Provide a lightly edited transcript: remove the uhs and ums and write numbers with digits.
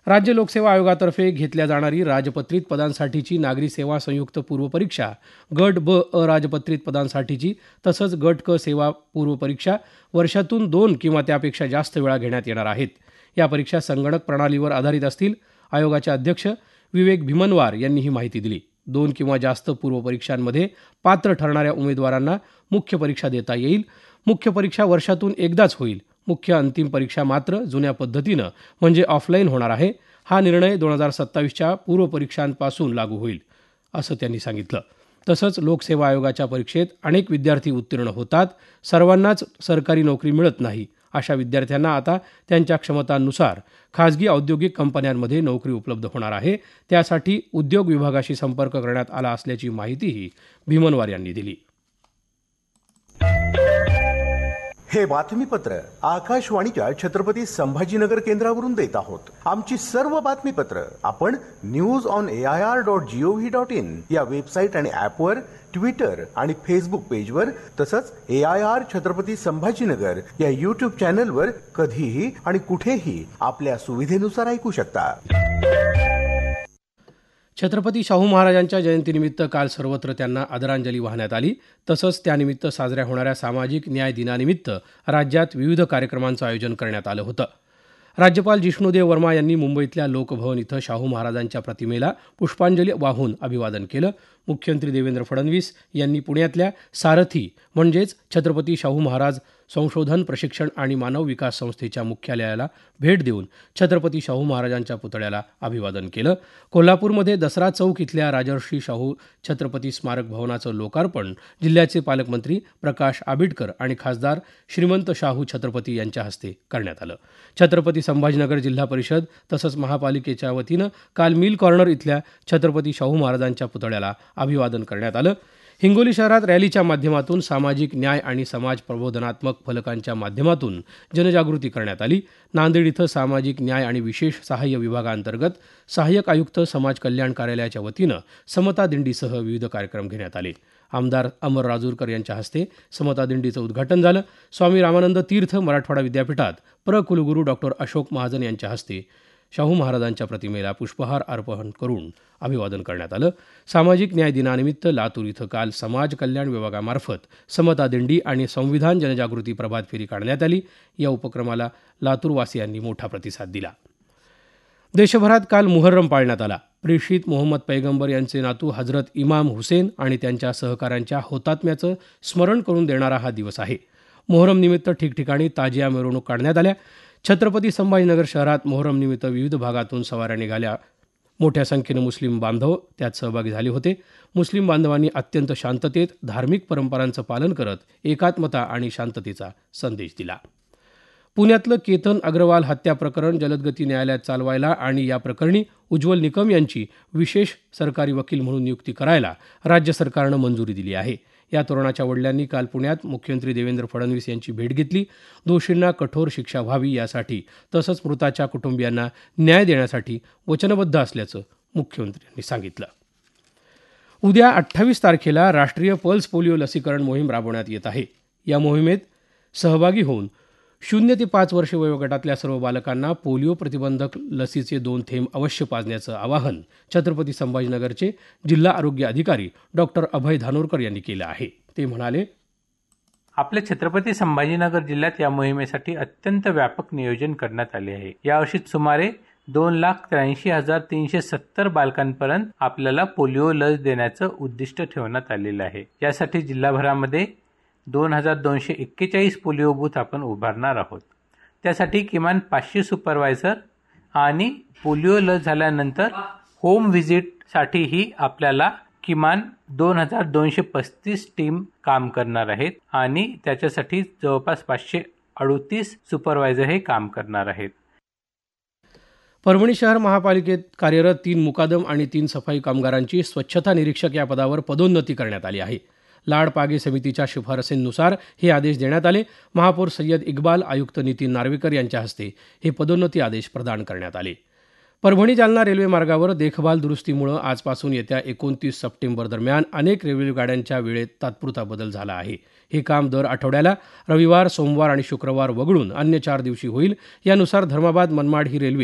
राज्य लोकसेवा आयोगातर्फे घेतल्या जाणारी राजपत्रित पदांसाठीची नागरी सेवा संयुक्त पूर्व परीक्षा, गट ब अराजपत्रित पदांसाठीची तसंच गट क सेवा पूर्व परीक्षा वर्षातून 2 किंवा त्यापेक्षा जास्त वेळा घेण्यात येणार आहेत. या परीक्षा संगणक प्रणालीवर आधारित असतील. आयोगाचे अध्यक्ष विवेक भीमनवार यांनी ही माहिती दिली. 2 किंवा जास्त पूर्व परीक्षांमध्ये पात्र ठरणाऱ्या उमेदवारांना मुख्य परीक्षा देता येईल. मुख्य परीक्षा वर्षातून एकदाच होईल. मुख्य अंतिम परीक्षा मात्र जुन्या पद्धतीनं म्हणजे ऑफलाईन होणार आहे. हा निर्णय 2027च्या पूर्व परीक्षांपासून लागू होईल, असं त्यांनी सांगितलं. तसंच लोकसेवा आयोगाच्या परीक्षेत अनेक विद्यार्थी उत्तीर्ण होतात. सर्वांनाच सरकारी नोकरी मिळत नाही. अशा विद्यार्थ्यांना आता त्यांच्या क्षमतांनुसार खाजगी औद्योगिक कंपन्यांमध्ये नोकरी उपलब्ध होणार आहे. त्यासाठी उद्योग विभागाशी संपर्क करण्यात आला असल्याची माहितीही भीमनवार यांनी दिली. हे बातमीपत्र आकाशवाणीच्या छत्रपती संभाजीनगर केंद्रावरून देत आहोत. आमची सर्व बातमीपत्र आपण news.air.gov.in या वेबसाईट आणि ऍपवर, ट्विटर आणि फेसबुक पेजवर तसंच AIR छत्रपती संभाजीनगर या YouTube चॅनलवर कधीही आणि कुठेही आपल्या सुविधेनुसार ऐकू शकता. छत्रपती शाहू महाराजांच्या जयंतीनिमित्त काल सर्वत्र त्यांना आदरांजली वाहण्यात आली. तसंच त्यानिमित्त साजऱ्या होणाऱ्या सामाजिक न्याय दिनानिमित्त राज्यात विविध कार्यक्रमांचं आयोजन करण्यात आलं होतं. राज्यपाल जिष्णुदेव वर्मा यांनी मुंबईतल्या लोकभवन इथं शाहू महाराजांच्या प्रतिमेला पुष्पांजली वाहून अभिवादन केलं. मुख्यमंत्री देवेंद्र फडणवीस यांनी पुण्यातल्या सारथी म्हणजेच छत्रपती शाहू महाराज संशोधन, प्रशिक्षण आणि मानव विकास संस्थेच्या मुख्यालयाला भेट देऊन छत्रपती शाहू महाराजांच्या पुतळ्याला अभिवादन केलं. कोल्हापूरमध्ये दसरा चौक इथल्या राजर्षी शाहू छत्रपती स्मारक भवनाचं लोकार्पण जिल्ह्याचे पालकमंत्री प्रकाश आबिटकर आणि खासदार श्रीमंत शाहू छत्रपती यांच्या हस्ते करण्यात आलं. छत्रपती संभाजीनगर जिल्हा परिषद तसंच महापालिकेच्या वतीनं काल मिल कॉर्नर इथल्या छत्रपती शाहू महाराजांच्या पुतळ्याला अभिवादन करण्यात आलं. हिंगोली शहरात रॅलीच्या माध्यमातून सामाजिक न्याय आणि समाज प्रबोधनात्मक फलकांच्या माध्यमातून जनजागृती करण्यात आली. नांदेड इथं सामाजिक न्याय आणि विशेष सहाय्य विभागाअंतर्गत सहाय्यक आयुक्त समाज कल्याण कार्यालयाच्या वतीनं समता दिंडीसह विविध कार्यक्रम घेण्यात आले. आमदार अमर राजूरकर यांच्या हस्ते समता दिंडीचं उद्घाटन झालं. स्वामी रामानंद तीर्थ मराठवाडा विद्यापीठात कुलगुरू डॉक्टर अशोक महाजन यांच्या हस्ते शाहू महाराजांच्या प्रतिमेला पुष्पहार अर्पण करून अभिवादन करण्यात आलं. सामाजिक न्याय दिनानिमित्त लातूर इथं काल समाज कल्याण विभागामार्फत समता दिंडी आणि संविधान जनजागृती प्रभात फेरी काढण्यात आली. या उपक्रमाला लातूरवासियांनी मोठा प्रतिसाद दिला. देशभरात काल मुहर्रम पाळण्यात आला. प्रेषित मोहम्मद पैगंबर यांचे नातू हजरत इमाम हुसेन आणि त्यांच्या सहकाऱ्यांच्या हौतात्म्याचं स्मरण करून देणारा हा दिवस आहे. मोहरमनिमित्त ठिकठिकाणी ताजिया मिरवणूक काढण्यात आल्या. छत्रपती संभाजीनगर शहरात मोहरमनिमित्त विविध भागातून सवाऱ्या निघाल्या. मोठ्या संख्येनं मुस्लिम बांधव त्यात सहभागी झाले होते. मुस्लिम बांधवांनी अत्यंत शांततेत धार्मिक परंपरांचं पालन करत एकात्मता आणि शांततेचा संदेश दिला. पुण्यातलं केतन अग्रवाल हत्या प्रकरण जलदगती न्यायालयात चालवायला आणि या प्रकरणी उज्ज्वल निकम यांची विशेष सरकारी वकील म्हणून नियुक्ती करायला राज्य सरकारनं मंजुरी दिली आहे. या तरुणाच्या वडिलांनी काल पुण्यात मुख्यमंत्री देवेंद्र फडणवीस यांची भेट घेतली. दोषींना कठोर शिक्षा व्हावी यासाठी तसंच मृताच्या कुटुंबियांना न्याय देण्यासाठी वचनबद्ध असल्याचं मुख्यमंत्र्यांनी सांगितलं. उद्या 28 तारखेला राष्ट्रीय पल्स पोलिओ लसीकरण मोहीम राबवण्यात येत आहे. या मोहिमेत सहभागी होऊन 0 ते 5 वर्षे वयोगटातल्या सर्व बालकांना पोलिओ प्रतिबंधक लसीचे 2 थेंब अवश्य पाजण्याचं आवाहन छत्रपती संभाजीनगरचे जिल्हा आरोग्य अधिकारी डॉक्टर अभय धानोरकर यांनी केलं आहे. ते म्हणाले, आपल्या छत्रपती संभाजीनगर जिल्ह्यात या मोहिमेसाठी अत्यंत व्यापक नियोजन करण्यात आले आहे. यावर्षी सुमारे 2,83,370 बालकांपर्यंत आपल्याला पोलिओ लस देण्याचं उद्दिष्ट ठेवण्यात आलेलं आहे. यासाठी जिल्हाभरामध्ये 2,241 पोलिओ बूथ आपण उभारणार आहोत. त्यासाठी किमान 500 सुपरवायझर आणि पोलिओ लस झाल्यानंतर होम व्हिजिटसाठीही आपल्याला किमान 2,235 टीम काम करणार आहेत आणि त्याच्यासाठी जवळपास 538 सुपरवायझर हे काम करणार आहेत. परभणी शहर महापालिकेत कार्यरत 3 मुकादम आणि 3 सफाई कामगारांची स्वच्छता निरीक्षक या पदावर पदोन्नती करण्यात आली आहे. लाड पागे समितीच्या शिफारसींनुसार हे आदेश देण्यात आले. महापौर सय्यद इक्बाल, आयुक्त नितीन नार्वेकर यांच्या हस्ते हे पदोन्नती आदेश प्रदान करण्यात आले. परभणी जालना रेल्वे मार्गावर देखभाल दुरुस्तीमुळे आजपासून येत्या 29 सप्टेंबर दरम्यान अनेक रेल्वे गाड्यांच्या वेळेत तात्पुरता बदल झाला आहे. हे काम दर आठवड्याला रविवार, सोमवार आणि शुक्रवार वगळून अन्य 4 दिवशी होईल. यानुसार धर्माबाद मनमाड ही रेल्वे